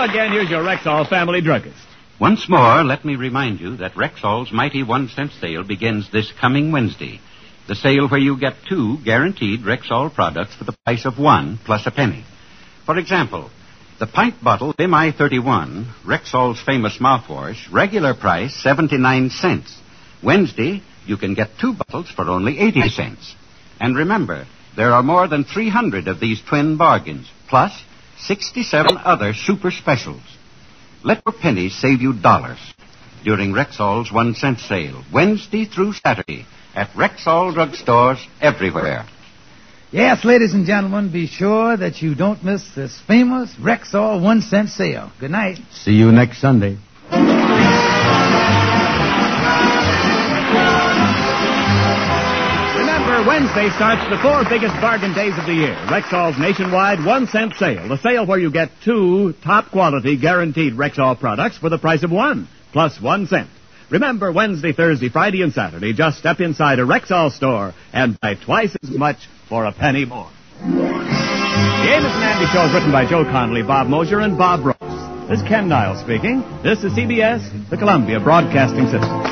Now again, here's your Rexall family druggist. Once more, let me remind you that Rexall's mighty 1-cent sale begins this coming Wednesday. The sale where you get 2 guaranteed Rexall products for the price of 1 plus a penny. For example, the pint bottle Vim I-31, Rexall's famous mouthwash, regular price 79 cents. Wednesday, you can get 2 bottles for only 80 cents. And remember, there are more than 300 of these twin bargains, plus 67 other super specials. Let your pennies save you dollars during Rexall's 1-cent sale, Wednesday through Saturday, at Rexall drugstores everywhere. Yes, ladies and gentlemen, be sure that you don't miss this famous Rexall 1-cent sale. Good night. See you next Sunday. Remember, Wednesday starts the 4 biggest bargain days of the year. Rexall's nationwide 1-cent sale. The sale where you get 2 top-quality guaranteed Rexall products for the price of 1, plus 1 cent. Remember, Wednesday, Thursday, Friday, and Saturday, just step inside a Rexall store and buy twice as much for a penny more. The Amos and Andy Show is written by Joe Connolly, Bob Mosier, and Bob Ross. This is Ken Niles speaking. This is CBS, the Columbia Broadcasting System.